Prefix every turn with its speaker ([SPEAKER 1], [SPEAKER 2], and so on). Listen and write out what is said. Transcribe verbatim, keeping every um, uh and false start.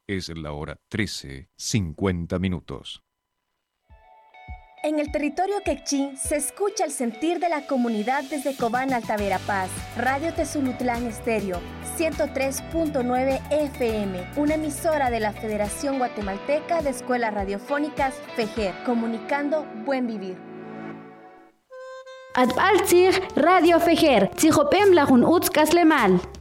[SPEAKER 1] Es la hora trece, cincuenta minutos.
[SPEAKER 2] En el territorio quechí se escucha el sentir de la comunidad desde Cobán, Alta Verapaz. Radio Tezulutlán Estéreo, ciento tres punto nueve F M, una emisora de la Federación Guatemalteca de Escuelas Radiofónicas, FEJER, comunicando buen vivir.
[SPEAKER 3] Adbaltzig Radio FEJER, Tzijopem Lajun Utzkaslemal.